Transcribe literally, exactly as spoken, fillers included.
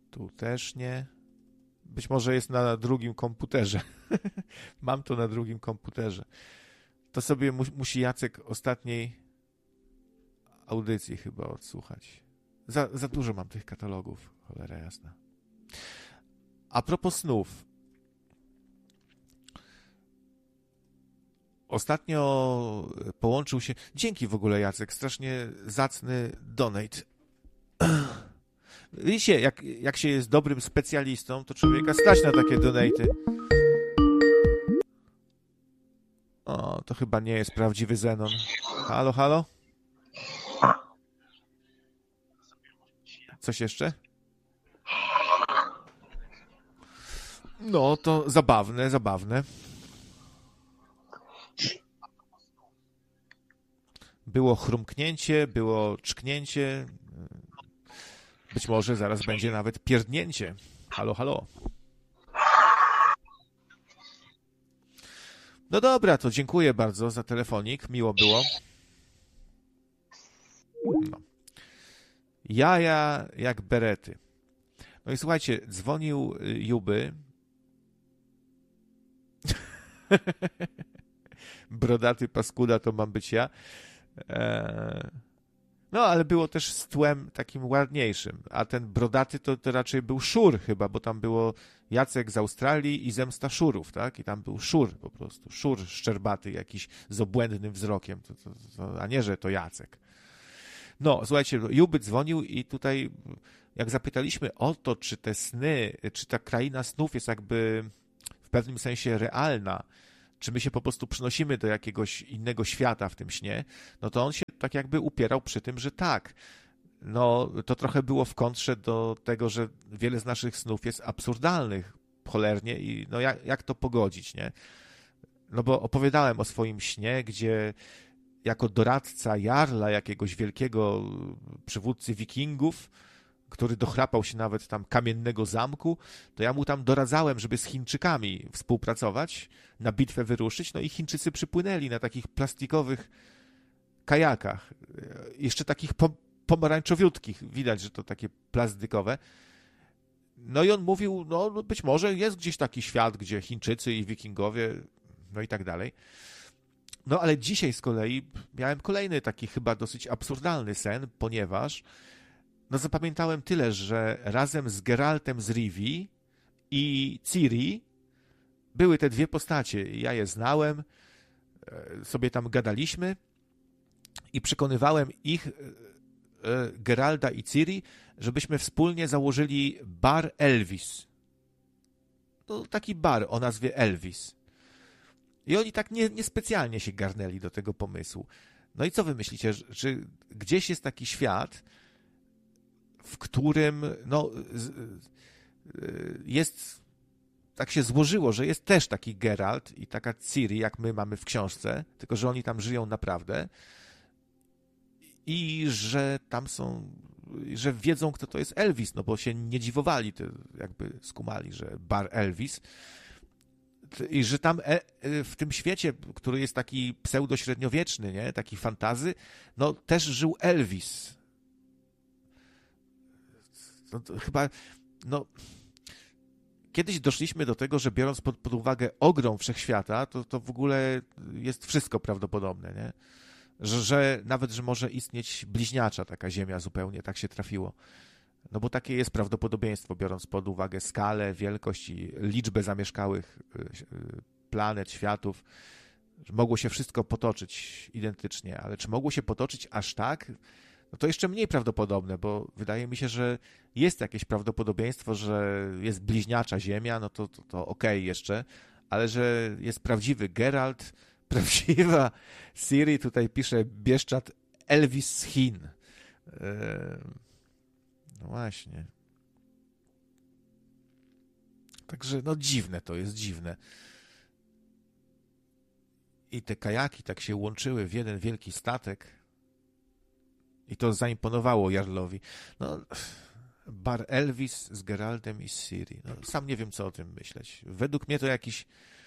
Tu też nie. Być może jest na drugim komputerze. Mam to na drugim komputerze. To sobie mu, musi Jacek ostatniej audycji chyba odsłuchać. Za, za dużo mam tych katalogów, cholera jasna. A propos snów. Ostatnio połączył się... Dzięki w ogóle, Jacek, strasznie zacny donate. Widzicie, jak, jak się jest dobrym specjalistą, to człowieka stać na takie donaty. O, to chyba nie jest prawdziwy Zenon. Halo, halo? Coś jeszcze? No, to zabawne, zabawne. Było chrumknięcie, było czknięcie. Być może zaraz będzie nawet pierdnięcie. Halo, halo. No dobra, to dziękuję bardzo za telefonik. Miło było. No. Jaja jak berety. No i słuchajcie, dzwonił Juby. Brodaty paskuda to mam być ja. Eee... No, ale było też z tłem takim ładniejszym. A ten brodaty to, to raczej był szur chyba, bo tam było Jacek z Australii i Zemsta szurów, tak? I tam był szur po prostu. Szur szczerbaty jakiś z obłędnym wzrokiem. To, to, to, a nie, że to Jacek. No, słuchajcie, Juby dzwonił i tutaj jak zapytaliśmy o to, czy te sny, czy ta kraina snów jest jakby w pewnym sensie realna, czy my się po prostu przenosimy do jakiegoś innego świata w tym śnie, no to on się tak jakby upierał przy tym, że tak. No, to trochę było w kontrze do tego, że wiele z naszych snów jest absurdalnych cholernie i no jak, jak to pogodzić, nie? No bo opowiadałem o swoim śnie, gdzie jako doradca jarla jakiegoś wielkiego przywódcy wikingów, który dochrapał się nawet tam kamiennego zamku, to ja mu tam doradzałem, żeby z Chińczykami współpracować, na bitwę wyruszyć, no i Chińczycy przypłynęli na takich plastikowych kajakach, jeszcze takich pomarańczowiutkich, widać, że to takie plastikowe. No i on mówił, no być może jest gdzieś taki świat, gdzie Chińczycy i wikingowie, no i tak dalej. No ale dzisiaj z kolei miałem kolejny taki chyba dosyć absurdalny sen, ponieważ no zapamiętałem tyle, że razem z Geraltem z Rivii i Ciri były te dwie postacie. Ja je znałem, sobie tam gadaliśmy i przekonywałem ich, Geralda i Ciri, żebyśmy wspólnie założyli bar Elvis. No, taki bar o nazwie Elvis. I oni tak nie, niespecjalnie się garnęli do tego pomysłu. No i co wy myślicie, że, że gdzieś jest taki świat, w którym no, jest, tak się złożyło, że jest też taki Geralt i taka Ciri, jak my mamy w książce, tylko że oni tam żyją naprawdę i że tam są, że wiedzą, kto to jest Elvis, no bo się nie dziwowali, to jakby skumali, że bar Elvis i że tam w tym świecie, który jest taki pseudośredniowieczny, nie, taki fantazy, no też żył Elvis. No to chyba, no, kiedyś doszliśmy do tego, że biorąc pod, pod uwagę ogrom wszechświata, to, to w ogóle jest wszystko prawdopodobne, nie? Że, że nawet, że może istnieć bliźniacza taka Ziemia zupełnie, tak się trafiło. No bo takie jest prawdopodobieństwo, biorąc pod uwagę skalę, wielkość i liczbę zamieszkałych planet, światów, że mogło się wszystko potoczyć identycznie, ale czy mogło się potoczyć aż tak? No to jeszcze mniej prawdopodobne, bo wydaje mi się, że jest jakieś prawdopodobieństwo, że jest bliźniacza Ziemia, no to, to, to okej okay jeszcze, ale że jest prawdziwy Geralt, prawdziwa Ciri, tutaj pisze Bieszczad Elvis z Chin. No właśnie. Także no dziwne to jest, dziwne. I te kajaki tak się łączyły w jeden wielki statek. I to zaimponowało Jarlowi. No, bar Elvis z Geraltem i z Ciri. No, sam nie wiem, co o tym myśleć. Według mnie to jakiś